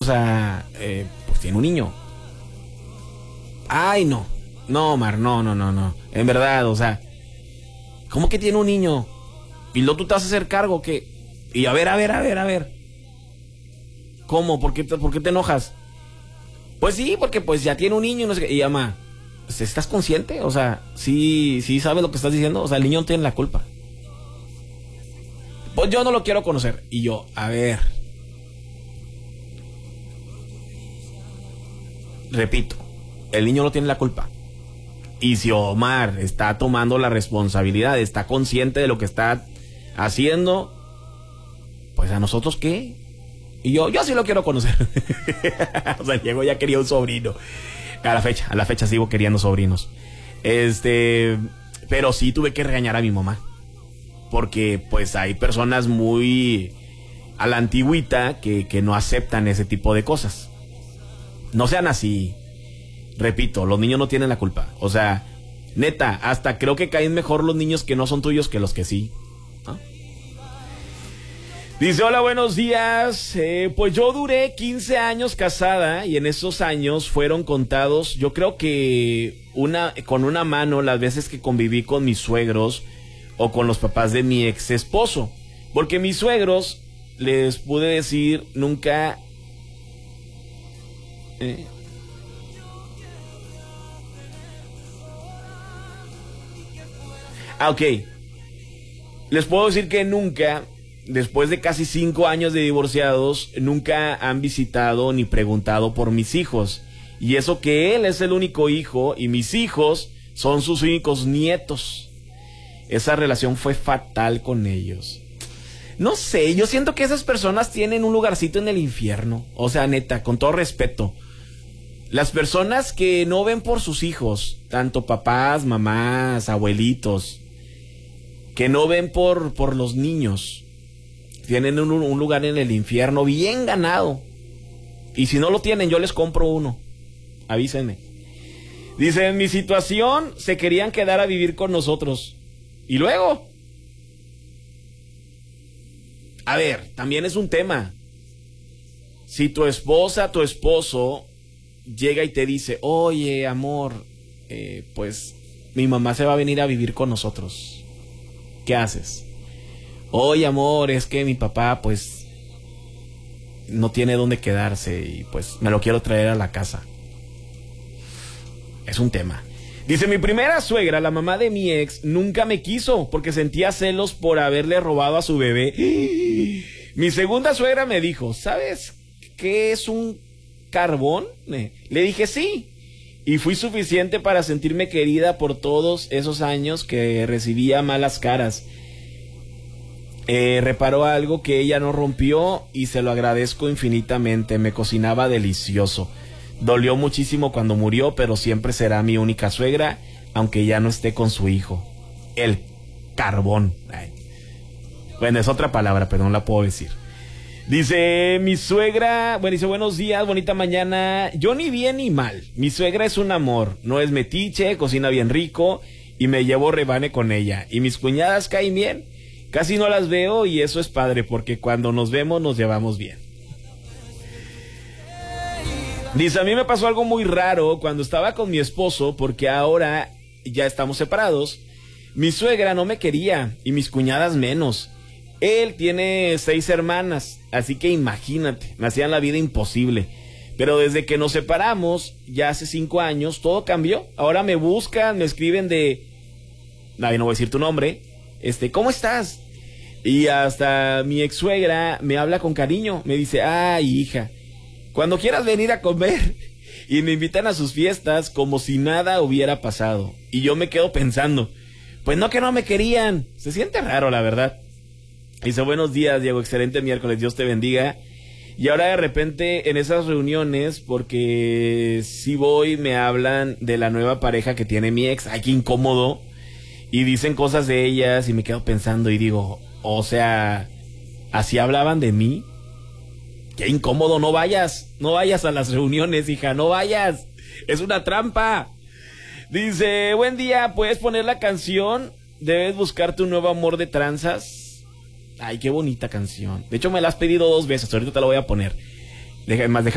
sea, pues tiene un niño. Ay, no. No, Omar, no. En verdad, o sea, ¿cómo que tiene un niño? Y luego tú te vas a hacer cargo, ¿qué? Y a ver. ¿Cómo? ¿Por qué te enojas? Pues sí, porque pues ya tiene un niño y no sé qué. Y mamá, ¿estás consciente? O sea, sí sabes lo que estás diciendo. O sea, el niño no tiene la culpa. Pues yo no lo quiero conocer. Y yo, a ver. Repito, el niño no tiene la culpa. Y si Omar está tomando la responsabilidad, está consciente de lo que está haciendo, pues ¿a nosotros qué? Y yo sí lo quiero conocer. O sea, Diego ya quería un sobrino. A la fecha sigo queriendo sobrinos. Pero sí tuve que regañar a mi mamá. Porque pues hay personas muy a la antigüita que no aceptan ese tipo de cosas. No sean así. Repito, los niños no tienen la culpa. O sea, neta, hasta creo que caen mejor los niños que no son tuyos que los que sí, ¿no? Dice, hola, buenos días. Pues yo duré 15 años casada y en esos años fueron contados, yo creo que con una mano las veces que conviví con mis suegros o con los papás de mi ex esposo. Porque mis suegros, les pude decir, nunca... ok. Les puedo decir que nunca, después de casi 5 años de divorciados, nunca han visitado ni preguntado por mis hijos. Y eso que él es el único hijo y mis hijos son sus únicos nietos. Esa relación fue fatal con ellos. No sé, yo siento que esas personas tienen un lugarcito en el infierno. O sea, neta, con todo respeto. Las personas que no ven por sus hijos, tanto papás, mamás, abuelitos, que no ven por los niños, tienen un lugar en el infierno bien ganado. Y si no lo tienen, yo les compro uno. Avísenme. Dice, en mi situación se querían quedar a vivir con nosotros. ¿Y luego? A ver, también es un tema. Si tu esposa, tu esposo llega y te dice, oye, amor, pues mi mamá se va a venir a vivir con nosotros. ¿Qué haces? Oye, amor, es que mi papá, pues, no tiene dónde quedarse y pues me lo quiero traer a la casa. Es un tema. Dice, mi primera suegra, la mamá de mi ex, nunca me quiso porque sentía celos por haberle robado a su bebé. Mi segunda suegra me dijo, ¿sabes qué es un carbón? Le dije sí. Y fui suficiente para sentirme querida por todos esos años que recibía malas caras. Reparó algo que ella no rompió y se lo agradezco infinitamente. Me cocinaba delicioso. Dolió muchísimo cuando murió, pero siempre será mi única suegra, aunque ya no esté con su hijo. El carbón. Ay. Bueno, es otra palabra, pero no la puedo decir. Dice, mi suegra, bueno, dice, buenos días, bonita mañana. Yo ni bien ni mal. Mi suegra es un amor. No es metiche, cocina bien rico y me llevo rebane con ella. Y mis cuñadas caen bien. Casi no las veo y eso es padre porque cuando nos vemos nos llevamos bien. Dice, a mí me pasó algo muy raro cuando estaba con mi esposo porque ahora ya estamos separados. Mi suegra no me quería y mis cuñadas menos. Él tiene 6 hermanas, así que imagínate, me hacían la vida imposible. Pero desde que nos separamos, ya hace 5 años, todo cambió. Ahora me buscan, me escriben de... Nadie, no voy a decir tu nombre. ¿Cómo estás? Y hasta mi ex suegra me habla con cariño. Me dice, ay, hija, cuando quieras venir a comer. Y me invitan a sus fiestas como si nada hubiera pasado. Y yo me quedo pensando, pues no que no me querían. Se siente raro, la verdad. Dice, buenos días, Diego, excelente miércoles, Dios te bendiga. Y ahora de repente en esas reuniones, porque si voy, me hablan de la nueva pareja que tiene mi ex. Ay, qué incómodo. Y dicen cosas de ellas y me quedo pensando y digo, o sea, ¿así hablaban de mí? Qué incómodo, no vayas a las reuniones, hija, no vayas. Es una trampa. Dice, buen día, ¿puedes poner la canción? Debes buscarte un nuevo amor de tranzas. Ay, qué bonita canción. De hecho, me la has pedido 2 veces. Ahorita te la voy a poner. Déjame más.